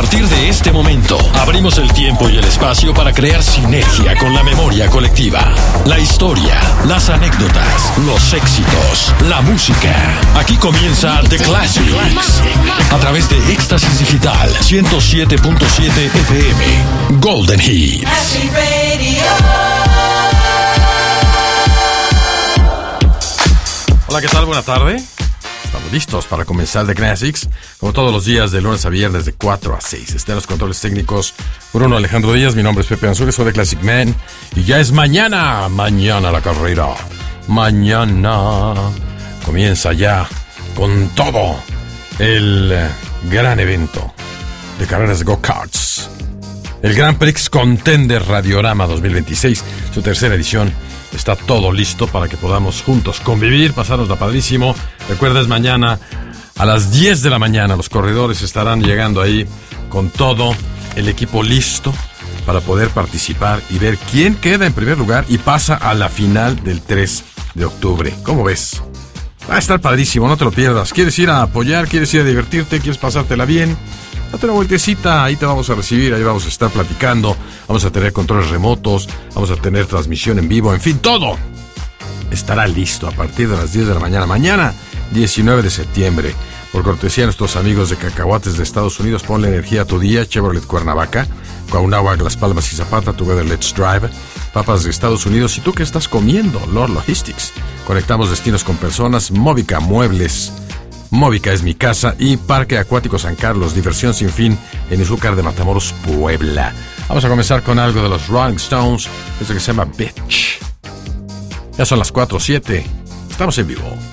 partir de este momento, abrimos el tiempo y el espacio para crear sinergia con la memoria colectiva. La historia, las anécdotas, los éxitos, la música. Aquí comienza The Classics. A través de Éxtasis Digital 107.7 FM. Golden Hits. Hola, ¿qué tal? Buena tarde. Estamos listos para comenzar The Classics, como todos los días, de lunes a viernes, de 4 a 6. Están los controles técnicos Bruno Alejandro Díaz. Mi nombre es Pepe Ansúrez, soy de Classic Man. Y ya es mañana la carrera. Mañana comienza ya con todo el gran evento de carreras de go-karts. El Grand Prix Contender Radiorama 2026, su tercera edición. Está todo listo para que podamos juntos convivir, pasárnosla padrísimo. Recuerda, es mañana a las 10 de la mañana. Los corredores estarán llegando ahí con todo el equipo listo para poder participar y ver quién queda en primer lugar y pasa a la final del 3 de octubre. ¿Cómo ves? Va a estar padrísimo, no te lo pierdas. ¿Quieres ir a apoyar? ¿Quieres ir a divertirte? ¿Quieres pasártela bien? Date una vueltecita, ahí te vamos a recibir, ahí vamos a estar platicando, vamos a tener controles remotos, vamos a tener transmisión en vivo, en fin, todo estará listo a partir de las 10 de la mañana. Mañana, 19 de septiembre, por cortesía de nuestros amigos de Cacahuates de Estados Unidos, ponle energía a tu día, Chevrolet Cuernavaca, Cuauhnáhuac, Las Palmas y Zapata, Together Let's Drive, papas de Estados Unidos. ¿Y tú qué estás comiendo? Lord Logistics. Conectamos destinos con personas, Móvica Muebles, Móvica es mi casa y Parque Acuático San Carlos, diversión sin fin en Izúcar de Matamoros, Puebla. Vamos a comenzar con algo de los Rolling Stones, esto que se llama Bitch. Ya son las 4:07, estamos en vivo.